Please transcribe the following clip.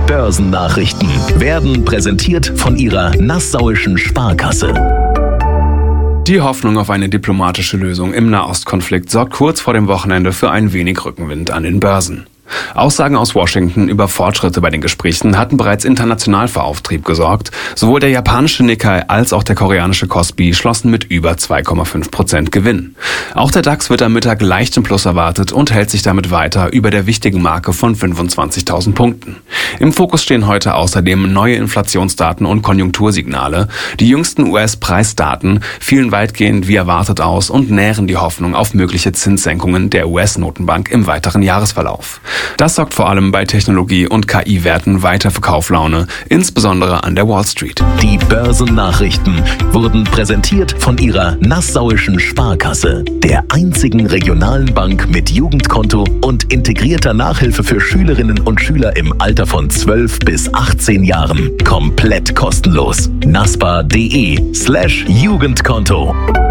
Börsennachrichten werden präsentiert von Ihrer Nassauischen Sparkasse. Die Hoffnung auf eine diplomatische Lösung im Nahostkonflikt sorgt kurz vor dem Wochenende für ein wenig Rückenwind an den Börsen. Aussagen aus Washington über Fortschritte bei den Gesprächen hatten bereits international für Auftrieb gesorgt. Sowohl der japanische Nikkei als auch der koreanische Kospi schlossen mit über 2,5% Gewinn. Auch der DAX wird am Mittag leicht im Plus erwartet und hält sich damit weiter über der wichtigen Marke von 25.000 Punkten. Im Fokus stehen heute außerdem neue Inflationsdaten und Konjunktursignale. Die jüngsten US-Preisdaten fielen weitgehend wie erwartet aus und nähren die Hoffnung auf mögliche Zinssenkungen der US-Notenbank im weiteren Jahresverlauf. Das sorgt vor allem bei Technologie- und KI-Werten weiter für Kauflaune, insbesondere an der Wall Street. Die Börsennachrichten wurden präsentiert von Ihrer Nassauischen Sparkasse, der einzigen regionalen Bank mit Jugendkonto und integrierter Nachhilfe für Schülerinnen und Schüler im Alter von 12 bis 18 Jahren. Komplett kostenlos. naspa.de/Jugendkonto.